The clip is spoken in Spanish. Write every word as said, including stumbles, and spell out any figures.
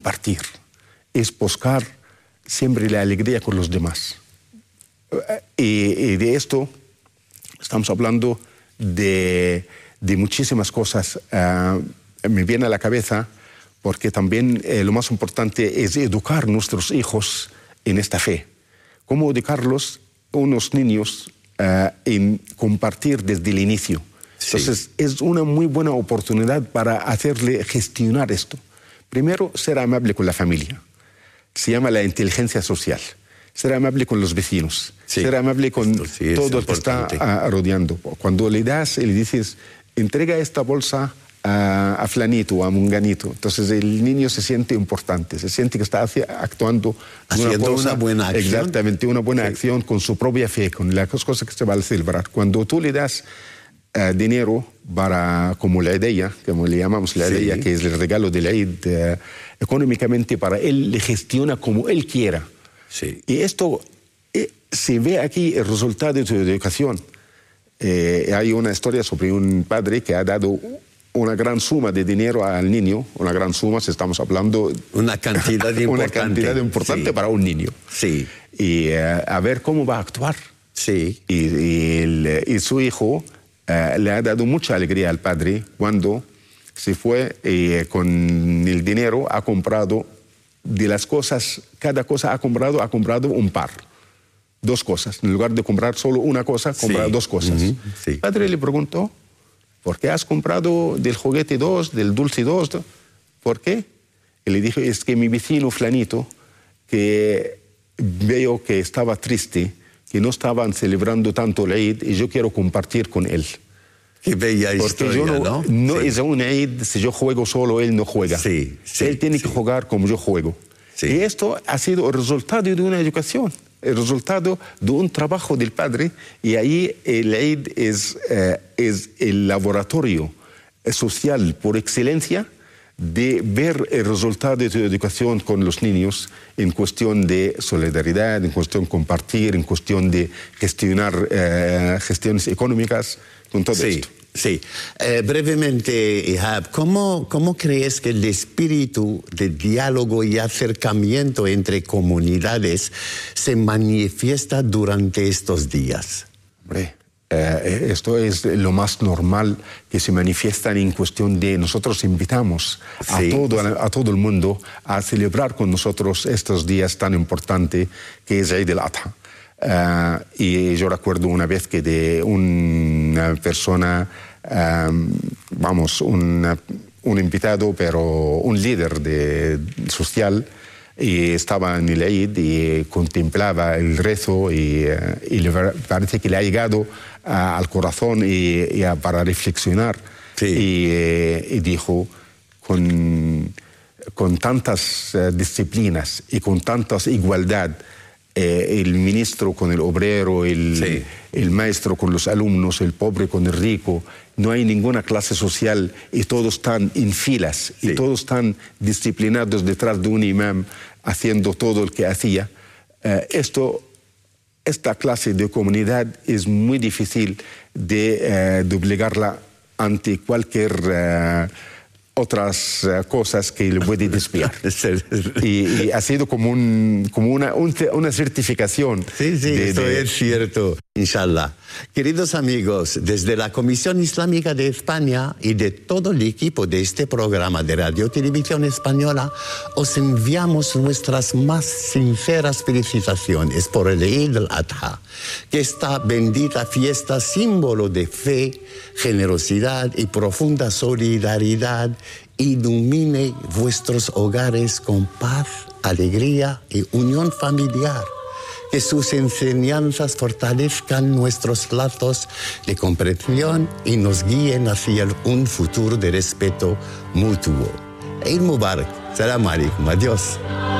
compartir, es buscar siempre la alegría con los demás. Y, y de esto estamos hablando de, de muchísimas cosas. Uh, me viene a la cabeza porque también eh, lo más importante es educar a nuestros hijos en esta fe. ¿Cómo educarlos, unos niños, uh, en compartir desde el inicio? Sí. Entonces, es una muy buena oportunidad para hacerle gestionar esto. Primero, ser amable con la familia. Se llama la inteligencia social. Ser amable con los vecinos. Sí. Ser amable con esto, sí, todo el que está uh, rodeando. Cuando le das y le dices, entrega esta bolsa a, a flanito, a munganito. Entonces el niño se siente importante, se siente que está hacia, actuando haciendo una, cosa, una buena acción. Exactamente, una buena sí. acción con su propia fe, con las cosas que se va a celebrar. Cuando tú le das uh, dinero para, como la idea, como le llamamos la idea, sí. que es el regalo de la Eid, uh, económicamente para él, le gestiona como él quiera. Sí. Y esto eh, se ve aquí el resultado de tu educación. Eh, hay una historia sobre un padre que ha dado una gran suma de dinero al niño, una gran suma, si estamos hablando... Una cantidad importante. Una cantidad importante sí. para un niño. Sí. Y uh, a ver cómo va a actuar. Sí. Y, y, el, y su hijo uh, le ha dado mucha alegría al padre cuando se fue y con el dinero ha comprado de las cosas, cada cosa ha comprado, ha comprado un par. Dos cosas. En lugar de comprar solo una cosa, comprar sí. dos cosas. Uh-huh. sí. El padre le preguntó, ¿por qué has comprado del juguete dos, del dulce dos? ¿Por qué? Y le dijo, es que mi vecino flanito, que veo que estaba triste, que no estaban celebrando tanto el Eid, y yo quiero compartir con él. Qué bella Porque historia, yo no, ¿no? no sí. es un Eid, si yo juego solo, él no juega. Sí, sí, él tiene sí. que jugar como yo juego. Sí. Y esto ha sido el resultado de una educación, el resultado de un trabajo del padre, y ahí el Eid es, eh, es el laboratorio social por excelencia de ver el resultado de tu educación con los niños en cuestión de solidaridad, en cuestión de compartir, en cuestión de gestionar eh, gestiones económicas, con todo sí. esto. Sí, eh, brevemente, Ihab, ¿cómo, ¿cómo crees que el espíritu de diálogo y acercamiento entre comunidades se manifiesta durante estos días? Hombre, eh, esto es lo más normal que se manifiesta en cuestión de nosotros invitamos a, sí. todo, a, a todo el mundo a celebrar con nosotros estos días tan importantes que es Eid al-Adha. Uh, y yo recuerdo una vez que de una persona, um, vamos, una, un invitado, pero un líder de, social, y estaba en el Eid y contemplaba el rezo y, uh, y le parece que le ha llegado uh, al corazón y, y a, para reflexionar. Sí. Y, eh, y dijo, con, con tantas uh, disciplinas y con tantas igualdad, Eh, el ministro con el obrero, el, sí. el maestro con los alumnos, el pobre con el rico, no hay ninguna clase social y todos están en filas sí. y todos están disciplinados detrás de un imam haciendo todo lo que hacía. Eh, esto, esta clase de comunidad es muy difícil de, eh, de obligarla ante cualquier... Eh, otras uh, cosas que le puede desviar. y, y ha sido como, un, como una, un, una certificación. Sí, sí, de, esto de... es cierto, inshallah. Queridos amigos, desde la Comisión Islámica de España y de todo el equipo de este programa de Radio Televisión Española, os enviamos nuestras más sinceras felicitaciones por el Eid al-Adha, que esta bendita fiesta, símbolo de fe, generosidad y profunda solidaridad, ilumine vuestros hogares con paz, alegría y unión familiar. Que sus enseñanzas fortalezcan nuestros lazos de comprensión y nos guíen hacia un futuro de respeto mutuo. Eid Mubarak. Salam alaikum. Adiós.